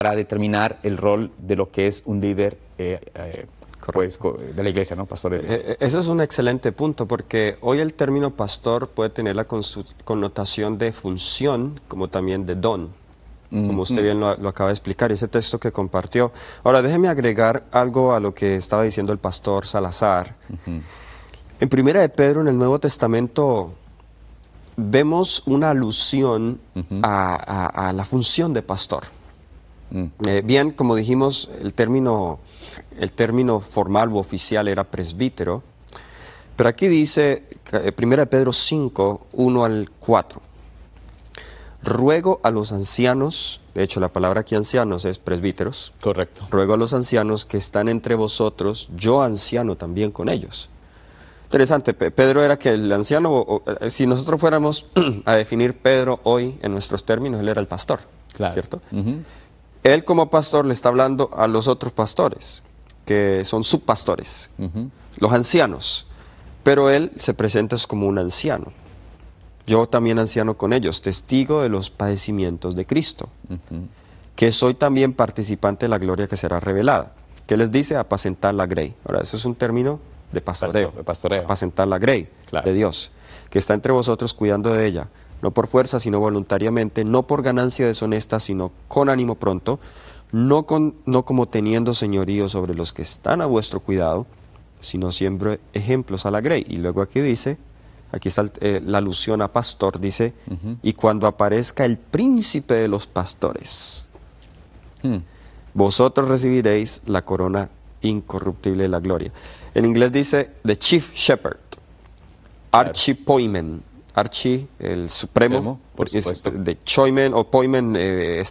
para determinar el rol de lo que es un líder pues, de la iglesia, ¿no? Pastor de iglesia. Ese es un excelente punto, porque hoy el término pastor puede tener la connotación de función como también de don, como usted bien lo acaba de explicar, ese texto que compartió. Ahora, déjeme agregar algo a lo que estaba diciendo el pastor Salazar. En Primera de Pedro, en el Nuevo Testamento, vemos una alusión a la función de pastor. Bien, como dijimos, el término formal u oficial era presbítero, pero aquí dice 1 Pedro 5, 1 al 4. Ruego a los ancianos, de hecho la palabra aquí ancianos es presbíteros. Correcto. Ruego a los ancianos que están entre vosotros, yo anciano también con ellos. Interesante, Pedro era que el anciano, si nosotros fuéramos a definir Pedro hoy en nuestros términos, él era el pastor, Claro. ¿cierto? Él como pastor le está hablando a los otros pastores, que son subpastores, los ancianos, pero él se presenta como un anciano. Yo también anciano con ellos, testigo de los padecimientos de Cristo, que soy también participante de la gloria que será revelada. ¿Qué les dice? Apacentar la grey. Ahora, eso es un término de pastoreo. Apacentar la grey de Dios, que está entre vosotros cuidando de ella, no por fuerza, sino voluntariamente, no por ganancia deshonesta, sino con ánimo pronto, no como teniendo señorío sobre los que están a vuestro cuidado, sino siempre ejemplos a la grey. Y luego aquí dice, aquí está la alusión a pastor, dice, y cuando aparezca el príncipe de los pastores, vosotros recibiréis la corona incorruptible de la gloria. En inglés dice, the chief shepherd, archipoimen. Archi, el supremo, por supuesto. de choimen o poimen, en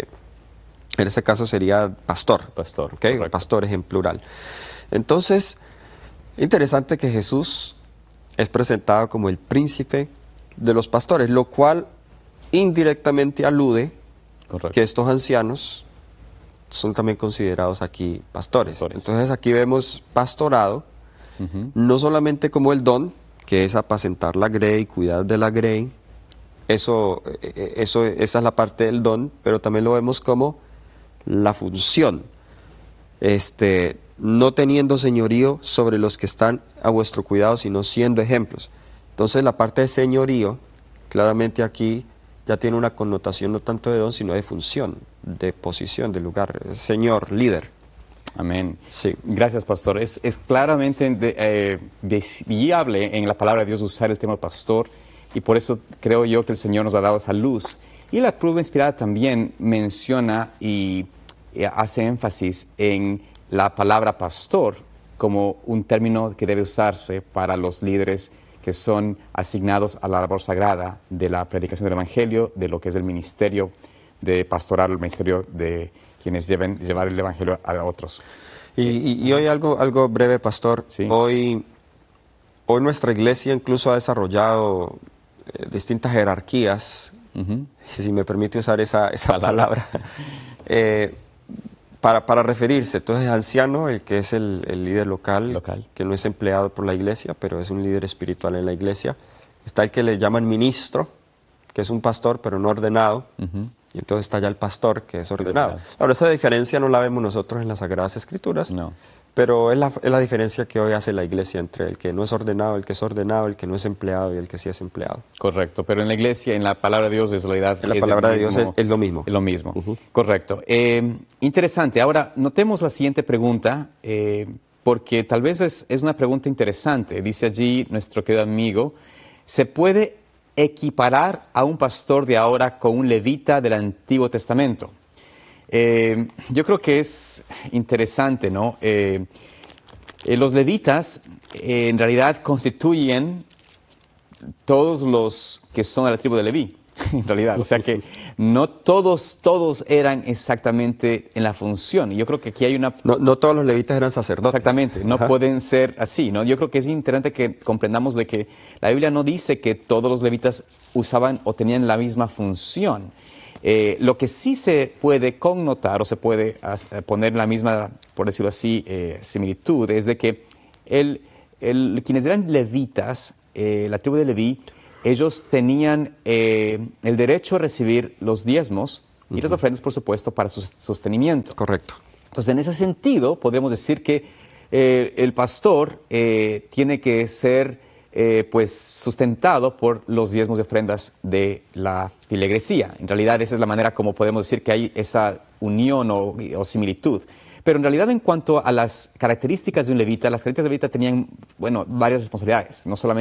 ese caso sería pastor. Pastor, ¿okay? correcto. Pastores en plural. Entonces, interesante que Jesús es presentado como el príncipe de los pastores, lo cual indirectamente alude Correcto. que estos ancianos son también considerados aquí pastores. Entonces aquí vemos pastorado, no solamente como el don, que es apacentar la grey, cuidar de la grey, esa es la parte del don, pero también lo vemos como la función, no teniendo señorío sobre los que están a vuestro cuidado, sino siendo ejemplos. Entonces la parte de señorío, claramente aquí ya tiene una connotación no tanto de don, sino de función, de posición, de lugar, señor, líder. Amén. Sí. Gracias, pastor. Es claramente viable en la palabra de Dios usar el tema pastor, y por eso creo yo que el Señor nos ha dado esa luz. Y la prueba inspirada también menciona y hace énfasis en la palabra pastor como un término que debe usarse para los líderes que son asignados a la labor sagrada de la predicación del Evangelio, de lo que es el ministerio de pastoral, el ministerio de quienes llevar el Evangelio a otros. Y hoy algo breve, pastor. Sí. Hoy nuestra iglesia incluso ha desarrollado distintas jerarquías, si me permite usar esa palabra, para referirse. Entonces, anciano, el que es el líder local, que no es empleado por la iglesia, pero es un líder espiritual en la iglesia. Está el que le llaman ministro, que es un pastor, pero no ordenado. Y entonces está ya el pastor, que es ordenado. Ahora, esa diferencia no la vemos nosotros en las Sagradas Escrituras, pero es la diferencia que hoy hace la iglesia entre el que no es ordenado, el que es ordenado, el que no es empleado y el que sí es empleado. Correcto, pero en la iglesia, en la palabra de Dios, en realidad en la palabra de Dios es lo mismo. Es lo mismo, correcto. Interesante. Ahora, notemos la siguiente pregunta, porque tal vez es una pregunta interesante. Dice allí nuestro querido amigo, ¿se puede equiparar a un pastor de ahora con un levita del Antiguo Testamento? Yo creo que es interesante, ¿no? Los levitas en realidad constituyen todos los que son de la tribu de Leví, en realidad. O sea que no todos eran exactamente en la función. Y yo creo que aquí hay una... No todos los levitas eran sacerdotes. Exactamente, no pueden ser así, ¿no? Yo creo que es interesante que comprendamos de que la Biblia no dice que todos los levitas usaban o tenían la misma función. Lo que sí se puede connotar o se puede poner la misma, por decirlo así, similitud, es de que quienes eran levitas, la tribu de Leví, ellos tenían el derecho a recibir los diezmos y las ofrendas, por supuesto, para su sostenimiento. Correcto. Entonces, en ese sentido, podríamos decir que el pastor tiene que ser pues sustentado por los diezmos y ofrendas de la filigresía. En realidad, esa es la manera como podemos decir que hay esa unión o similitud. Pero en realidad, en cuanto a las características de un levita, las características de un levita tenían, bueno, varias responsabilidades. No solamente